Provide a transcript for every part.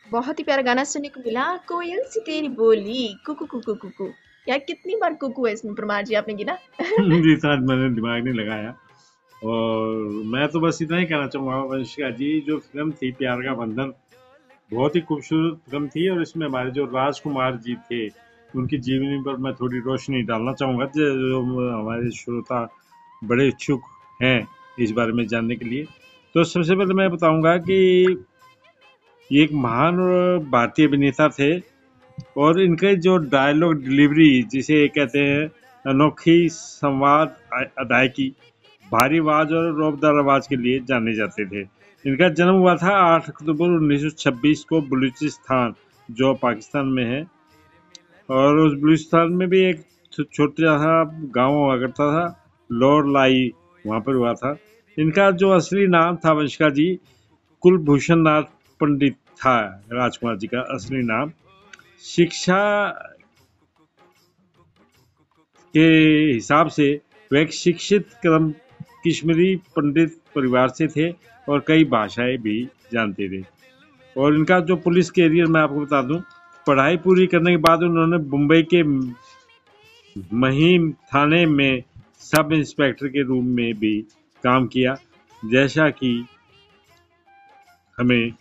बहुत ही प्यारा गाना सुनने को मिला, कोयल सी तेरी बोली, कुकू कुकू कुकू। यार कितनी बार कुकू है इसमें परमार जी आपने गिना? जी शायद मैंने दिमाग नहीं लगाया। और मैं तो बस इतना ही कहना चाहूँगा, वंशिका जी जो फिल्म थी प्यार का बंधन, बहुत ही खूबसूरत फिल्म थी। और इसमें हमारे जो राजकुमार जी थे, उनकी जीवनी पर मैं थोड़ी रोशनी डालना चाहूँगा, जो हमारे श्रोता बड़े इच्छुक हैं इस बारे में जानने के लिए। तो सबसे पहले मैं बताऊंगा कि ये एक महान भारतीय अभिनेता थे। और इनके जो डायलॉग डिलीवरी जिसे कहते हैं, अनोखी संवाद अदायकी, भारी आवाज और रौबदार आवाज के लिए जाने जाते थे। इनका जन्म हुआ था 8 अक्टूबर 1926 को बलूचिस्तान, जो पाकिस्तान में है। और उस बलूचिस्तान में भी एक छोटा सा गांव हुआ करता था, लोर लाई, वहां पर हुआ था। इनका जो असली नाम था वंशिका जी, कुलभूषण नाथ पंडित था। राजकुमार जी का असली नाम। शिक्षा के हिसाब से वे एक शिक्षित क्रम कश्मीरी पंडित परिवार से थे और कई भाषाएं भी जानते थे। और इनका जो पुलिस कैरियर मैं आपको बता दूं, पढ़ाई पूरी करने के बाद उन्होंने मुंबई के महीम थाने में सब इंस्पेक्टर के रूप में भी काम किया, जैसा कि हमें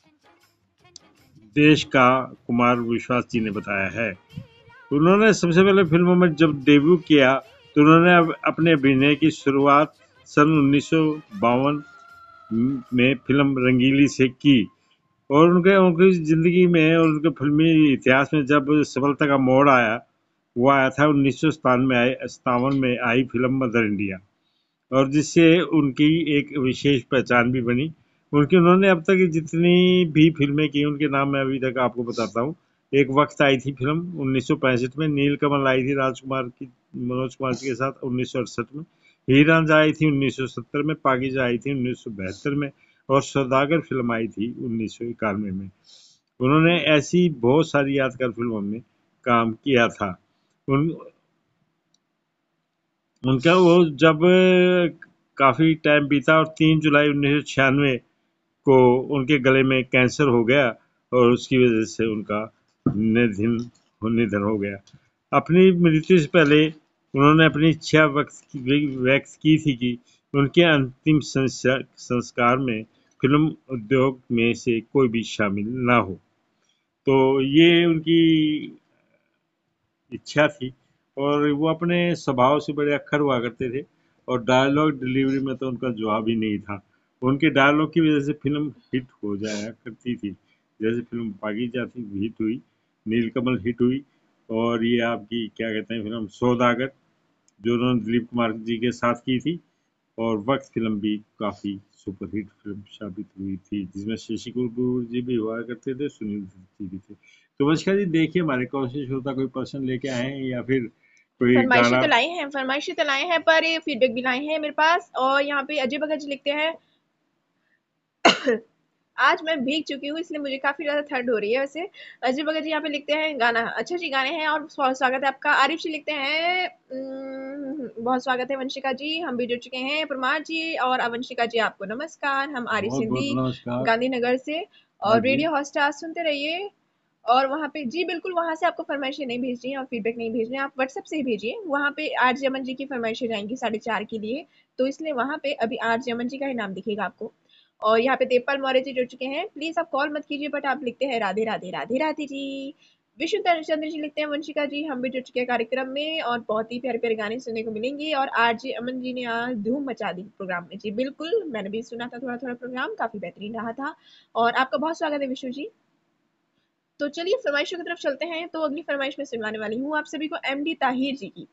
देश का कुमार विश्वास जी ने बताया है। उन्होंने सबसे पहले फिल्मों में जब डेब्यू किया तो उन्होंने अपने अभिनय की शुरुआत सन 1952 में फिल्म रंगीली से की। और उनकी जिंदगी में और उनके फिल्मी इतिहास में जब सफलता का मोड़ आया, वो आया था 1957 में आई फिल्म मदर इंडिया, और जिससे उनकी एक विशेष पहचान भी बनी। उन्होंने अब तक जितनी भी फिल्में की उनके नाम मैं अभी तक आपको बताता हूँ। एक वक्त आई थी फिल्म 1965 में, नीलकमल आई थी राजकुमार की, मनोज कुमार जी के साथ 1968 में। हीर रांझा आई थी 1970 में, पाकीज़ा आई थी 1972 में, और सौदागर फिल्म आई थी 1991 में। उन्होंने ऐसी बहुत सारी यादगार फिल्मों में काम किया था। उन उनका वो जब काफी टाइम बीता और 3 जुलाई 1996 को उनके गले में कैंसर हो गया, और उसकी वजह से उनका निधन हो गया। अपनी मृत्यु से पहले उन्होंने अपनी इच्छा व्यक्त की थी कि उनके अंतिम संस्कार में फिल्म उद्योग में से कोई भी शामिल ना हो। तो ये उनकी इच्छा थी। और वो अपने स्वभाव से बड़े अक्खर हुआ करते थे, और डायलॉग डिलीवरी में तो उनका जवाब ही नहीं था। उनके डायलॉग की वजह से फिल्म हिट हो जाया करती थी। जैसे फिल्म पाकीज़ा थी, हिट हुई, नीलकमल हिट हुई, और ये आपकी क्या कहते हैं फिल्म सौदागर, जो उन्होंने दिलीप कुमार जी के साथ की थी। और वक्त फिल्म भी काफी सुपरहिट फिल्म साबित हुई थी, जिसमें शशि कपूर जी भी हुआ करते थे, सुनील दत्त जी भी थे। तो वंशिका जी देखिए, हमारे कौन से श्रोता कोई प्रश्न लेके आए हैं या फिर कोई गाना? फरमाइशी तो लाए हैं, पर फीडबैक भी लाए हैं मेरे पास। और यहाँ पे अजय भगत जी लिखते हैं, आज मैं भीग चुकी हूँ इसलिए मुझे काफी ज्यादा ठंड हो रही है। वैसे अजय भगत जी यहाँ पे लिखते हैं गाना अच्छा जी, गाने हैं और बहुत स्वागत है आपका। आरिफ जी लिखते हैं, बहुत स्वागत है वंशिका जी, हम भी जुड़ चुके हैं। परमार जी और वंशिका जी आपको नमस्कार, हम आरिफ बहुत बहुत सिंधी नमस्कार। गांधीनगर से। हाँ और जी। रेडियो हॉस्टार सुनते रहिए। और वहाँ पे जी बिल्कुल, वहाँ से आपको फरमाइशें नहीं भेजनी है और फीडबैक नहीं भेजने, आप व्हाट्सएप से ही भेजिए। वहाँ पे आरजे अमन जी की फरमाइशें जाएंगी 4:30 के लिए, तो इसलिए वहाँ पे अभी आरजे अमन जी का ही नाम दिखेगा आपको। और यहाँ पे देवपाल मौर्य जी जुड़ चुके हैं, प्लीज आप कॉल मत कीजिए, बट आप लिखते हैं राधे राधे राधे राधे जी। विष्णु चंद्र जी लिखते हैं, वंशिका जी हम भी जुड़ चुके हैं कार्यक्रम में और बहुत ही प्यारे प्यारे गाने सुनने को मिलेंगे। और आरजे अमन जी ने आज धूम मचा दी प्रोग्राम में। जी बिल्कुल, मैंने भी सुना था थोड़ा थोड़ा, प्रोग्राम काफी बेहतरीन रहा था। और आपका बहुत स्वागत है विष्णु जी। तो चलिए फरमाइशों की तरफ चलते हैं। तो अगली फरमाइश में सुनवाने वाली हूँ आप सभी को एमडी ताहिर जी की।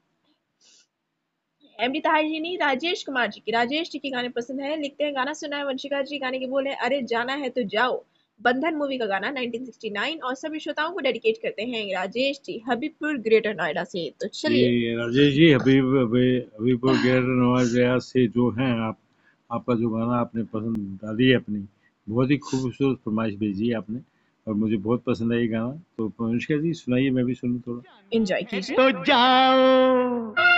एमडी ताहिर जी नहीं, राजेश कुमार जी की। राजेश जी के गाने पसंद है, लिखते हैं गाना सुना है वंशिका जी, गाने के बोल है अरे जाना है तो जाओ, बंधन मूवी का गाना 1969। और सभी श्रोताओं को डेडिकेट करते हैं राजेश जी, हबीबपुर ग्रेटर नोएडा से। तो चलिए। ये राजेश जी, हबीबपुर गैर नवाज से जो हैं आप, आपका जो गाना आपने पसंद डाली है अपनी, बहुत ही खूबसूरत फरमाइश भेजी है आपने, और मुझे बहुत पसंद है ये गाना। तो अनुष्का जी सुनाइए, मैं भी सुनूं थोड़ा। एंजॉय कीजिए। तो जाओ